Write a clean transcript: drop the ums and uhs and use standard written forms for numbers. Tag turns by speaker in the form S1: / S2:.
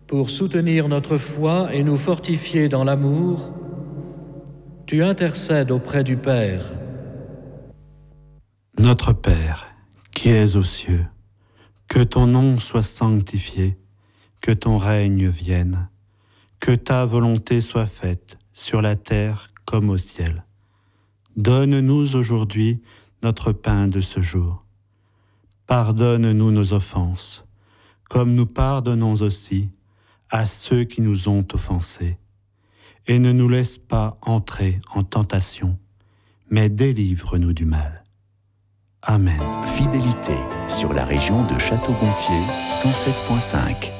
S1: Pour soutenir notre foi et nous fortifier dans l'amour, tu intercèdes auprès du Père.
S2: Notre Père, qui es aux cieux, que ton nom soit sanctifié, que ton règne vienne, que ta volonté soit faite sur la terre comme au ciel. Donne-nous aujourd'hui notre pain de ce jour. Pardonne-nous nos offenses, comme nous pardonnons aussi à ceux qui nous ont offensés. Et ne nous laisse pas entrer en tentation, mais délivre-nous du mal. Amen.
S3: Fidélité sur la région de Château-Gontier 107.5.